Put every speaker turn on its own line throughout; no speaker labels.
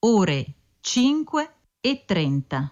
ore 5:30.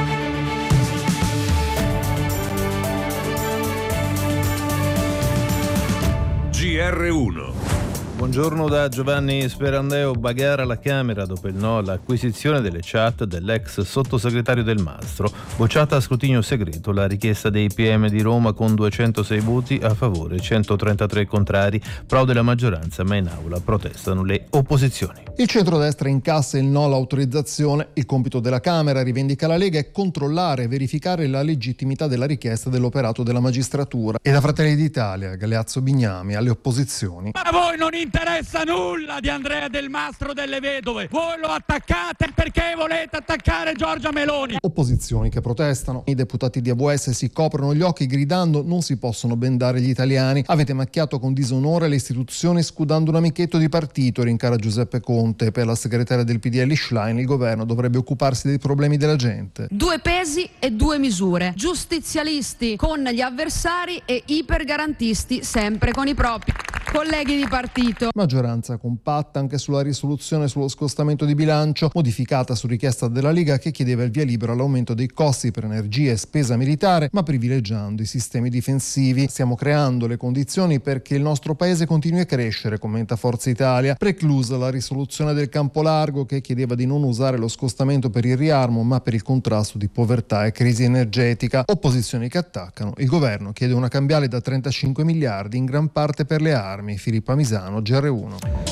GR1.
Buongiorno da Giovanni Sperandeo. Bagarre alla Camera dopo il no all'acquisizione delle chat dell'ex sottosegretario Del Mastro. Bocciata a scrutinio segreto la richiesta dei PM di Roma con 206 voti a favore, 133 contrari. Pro della maggioranza, ma in aula protestano le opposizioni.
Il centrodestra incassa il no all'autorizzazione. Il compito della Camera, rivendica la Lega, è controllare e verificare la legittimità della richiesta dell'operato della magistratura. E da Fratelli d'Italia, Galeazzo Bignami, alle opposizioni.
Ma a voi non interessa nulla di Andrea Del Mastro delle Vedove. Voi lo attaccate perché volete attaccare Giorgia Meloni.
Opposizioni che protestano. I deputati di AVS si coprono gli occhi gridando: non si possono bendare gli italiani. Avete macchiato con disonore le istituzioni scudando un amichetto di partito, rincara Giuseppe Conte. Per la segretaria del PDL Schlein il governo dovrebbe occuparsi dei problemi della gente.
2 pesi e 2 misure. Giustizialisti con gli avversari e ipergarantisti sempre con i propri colleghi di partito.
Maggioranza compatta anche sulla risoluzione sullo scostamento di bilancio, modificata su richiesta della Lega, che chiedeva il via libera all'aumento dei costi per energia e spesa militare, ma privilegiando i sistemi difensivi. Stiamo creando le condizioni perché il nostro paese continui a crescere, commenta Forza Italia. Preclusa la risoluzione del campo largo, che chiedeva di non usare lo scostamento per il riarmo ma per il contrasto di povertà e crisi energetica. Opposizioni che attaccano. Il governo chiede una cambiale da 35 miliardi, in gran parte per le armi. Filippa Misano, GR1.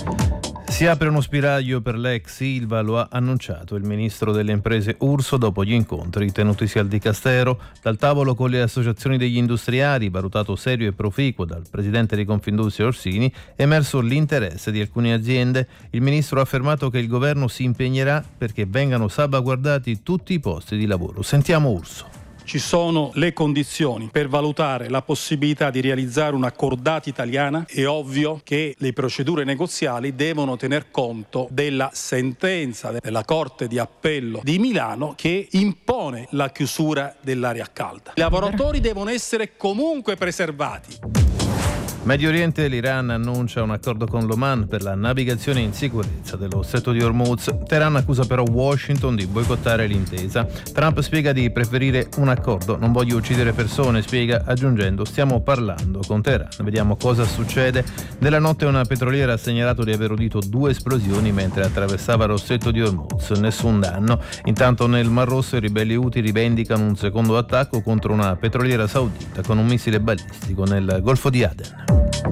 Si apre uno spiraglio per l'ex Ilva, lo ha annunciato il ministro delle imprese Urso dopo gli incontri tenutisi al Dicastero. Dal tavolo con le associazioni degli industriali, valutato serio e proficuo dal presidente di Confindustria Orsini, è emerso l'interesse di alcune aziende. Il ministro ha affermato che il governo si impegnerà perché vengano salvaguardati tutti i posti di lavoro. Sentiamo Urso.
Ci sono le condizioni per valutare la possibilità di realizzare una cordata italiana. È ovvio che le procedure negoziali devono tener conto della sentenza della Corte di Appello di Milano che impone la chiusura dell'area calda. I lavoratori devono essere comunque preservati.
Medio Oriente, l'Iran annuncia un accordo con l'Oman per la navigazione in sicurezza dello Stretto di Hormuz. Teheran accusa però Washington di boicottare l'intesa. Trump spiega di preferire un accordo. Non voglio uccidere persone, spiega, aggiungendo: stiamo parlando con Teheran, vediamo cosa succede. Nella notte una petroliera ha segnalato di aver udito 2 esplosioni mentre attraversava lo Stretto di Hormuz. Nessun danno. Intanto nel Mar Rosso i ribelli Houthi rivendicano un secondo attacco contro una petroliera saudita con un missile balistico nel Golfo di Aden.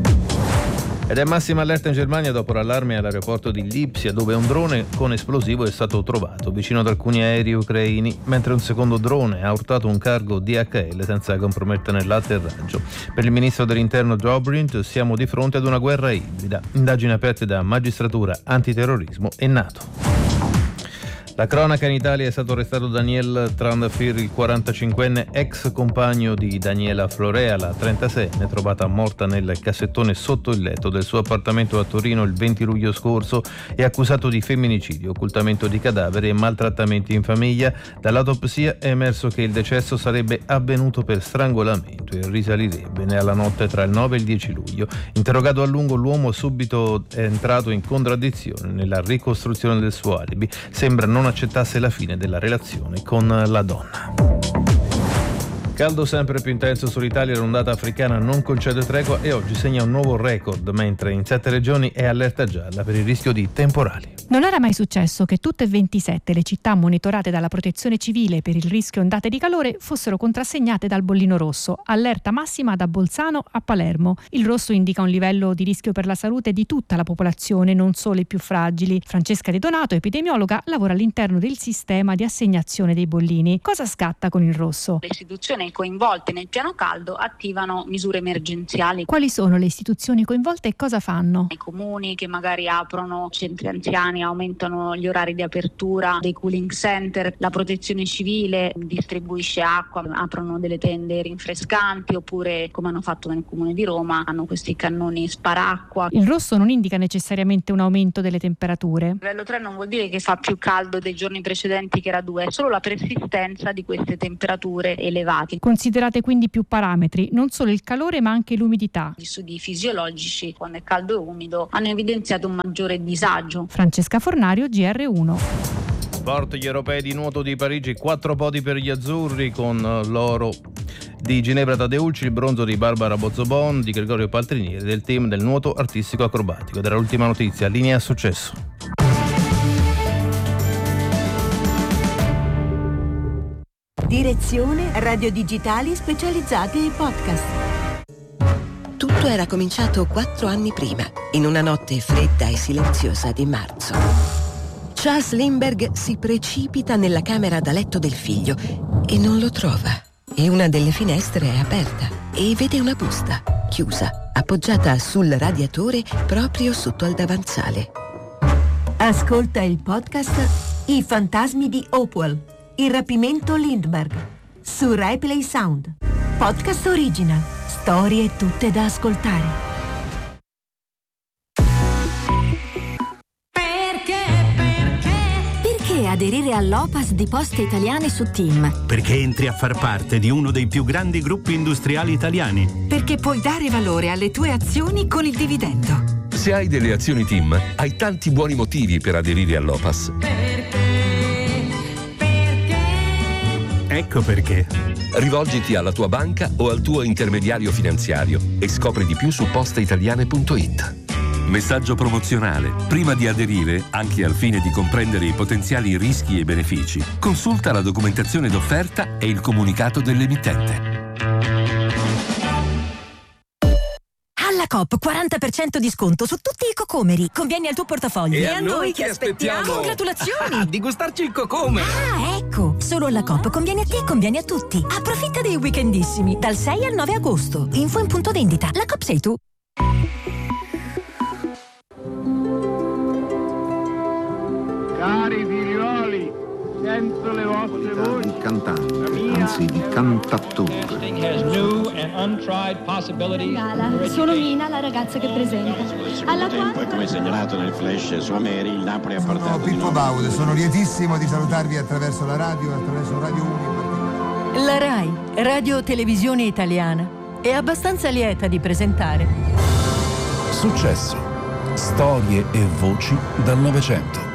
Ed è massima allerta in Germania dopo l'allarme all'aeroporto di Lipsia, dove un drone con esplosivo è stato trovato vicino ad alcuni aerei ucraini, mentre un secondo drone ha urtato un cargo DHL senza comprometterne l'atterraggio. Per il ministro dell'interno Dobrindt siamo di fronte ad una guerra ibrida. Indagini aperte da magistratura, antiterrorismo e NATO. La cronaca: in Italia è stato arrestato Daniel Trandafir, il 45enne ex compagno di Daniela Florea, la 36enne, trovata morta nel cassettone sotto il letto del suo appartamento a Torino il 20 luglio scorso, è accusato di femminicidio, occultamento di cadavere e maltrattamenti in famiglia. Dall'autopsia è emerso che il decesso sarebbe avvenuto per strangolamento e risalirebbe alla notte tra il 9 e il 10 luglio. Interrogato a lungo, l'uomo subito è entrato in contraddizione nella ricostruzione del suo alibi. Sembra non accettasse la fine della relazione con la donna. Caldo sempre più intenso sull'Italia, l'ondata africana non concede tregua e oggi segna un nuovo record, mentre in 7 regioni è allerta gialla per il rischio di temporali.
Non era mai successo che tutte e 27 le città monitorate dalla Protezione Civile per il rischio ondate di calore fossero contrassegnate dal bollino rosso, allerta massima da Bolzano a Palermo. Il rosso indica un livello di rischio per la salute di tutta la popolazione, non solo i più fragili. Francesca De Donato, epidemiologa, lavora all'interno del sistema di assegnazione dei bollini. Cosa scatta con il rosso?
Le istituzioni coinvolte nel piano caldo attivano misure emergenziali.
Quali sono le istituzioni coinvolte e cosa fanno?
I comuni che magari aprono centri anziani, aumentano gli orari di apertura dei cooling center, la Protezione Civile distribuisce acqua, aprono delle tende rinfrescanti, oppure, come hanno fatto nel comune di Roma, hanno questi cannoni sparacqua.
Il rosso non indica necessariamente un aumento delle temperature.
Il livello 3 non vuol dire che fa più caldo dei giorni precedenti che era 2, è solo la persistenza di queste temperature elevate.
Considerate quindi più parametri, non solo il calore ma anche l'umidità.
Gli studi fisiologici, quando è caldo e umido, hanno evidenziato un maggiore disagio.
Francesca Francesca Fornario, GR1.
Sport, gli europei di nuoto di Parigi, 4 podi per gli azzurri con l'oro di Ginevra Tadeucci, il bronzo di Barbara Bozzobon, di Gregorio Paltrinieri del team del nuoto artistico acrobatico. Ed era l'ultima notizia, linea successo.
Direzione Radio Digitali Specializzati e Podcast.
Tutto era cominciato 4 anni prima, in una notte fredda e silenziosa di marzo. Charles Lindbergh si precipita nella camera da letto del figlio e non lo trova. E una delle finestre è aperta e vede una busta, chiusa, appoggiata sul radiatore proprio sotto al davanzale.
Ascolta il podcast I fantasmi di Hopewell, il rapimento Lindbergh, su Rai Play Sound. Podcast original, storie tutte da ascoltare.
Perché aderire all'Opas di Poste Italiane su TIM?
Perché entri a far parte di uno dei più grandi gruppi industriali italiani.
Perché puoi dare valore alle tue azioni con il dividendo.
Se hai delle azioni TIM, hai tanti buoni motivi per aderire all'Opas.
Ecco perché.
Rivolgiti alla tua banca o al tuo intermediario finanziario e scopri di più su posteitaliane.it.
Messaggio promozionale. Prima di aderire, anche al fine di comprendere i potenziali rischi e benefici, consulta la documentazione d'offerta e il comunicato dell'emittente.
Alla Coop 40% di sconto su tutti i cocomeri. Conviene al tuo portafoglio.
E a noi che aspettiamo?
Congratulazioni!
Di gustarci il cocome.
Ah, ecco! Solo alla Coop conviene a te e conviene a tutti. Approfitta dei weekendissimi dal 6 al 9 agosto. Info in punto vendita. La Coop sei tu.
Cari figlioli, sento le vostre voci.
Di cantante, anzi di cantattore.
Gala, sono Mina, la ragazza che presenta. Alla
tempo, come segnalato nel flash su Ameri, il Napoli ha portato.
Sono Pippo Baude, sono lietissimo di salutarvi attraverso la radio e attraverso Radio 1.
La RAI, Radio Televisione Italiana, è abbastanza lieta di presentare
Successo. Storie e voci dal Novecento.